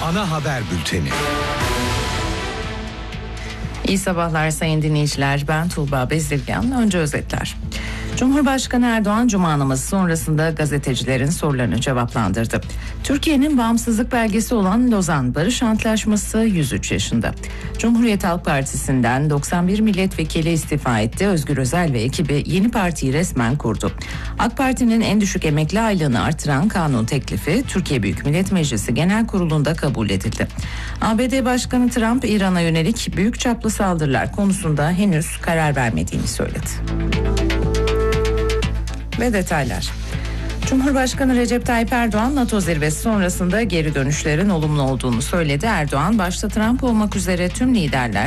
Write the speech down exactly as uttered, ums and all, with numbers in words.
Ana haber bülteni. İyi sabahlar sayın dinleyiciler. Ben Tuğba Bezirgan. Önce özetler. Cumhurbaşkanı Erdoğan Cuma namazı sonrasında gazetecilerin sorularını cevaplandırdı. Türkiye'nin bağımsızlık belgesi olan Lozan Barış Antlaşması yüz üç yaşında. Cumhuriyet Halk Partisi'nden doksan bir milletvekili istifa etti. Özgür Özel ve ekibi yeni partiyi resmen kurdu. AK Parti'nin en düşük emekli aylığını artıran kanun teklifi Türkiye Büyük Millet Meclisi Genel Kurulu'nda kabul edildi. A B D Başkanı Trump İran'a yönelik büyük çaplı saldırılar konusunda henüz karar vermediğini söyledi. Ve detaylar. Cumhurbaşkanı Recep Tayyip Erdoğan NATO zirvesi sonrasında geri dönüşlerin olumlu olduğunu söyledi. Erdoğan başta Trump olmak üzere tüm liderler